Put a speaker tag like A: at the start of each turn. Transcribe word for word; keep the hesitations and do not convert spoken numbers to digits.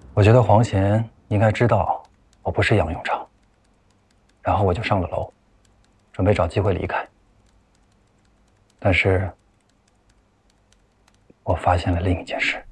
A: 我觉得黄贤应该知道我不是杨永昌，然后我就上了楼，准备找机会离开。但是，我发现了另一件事。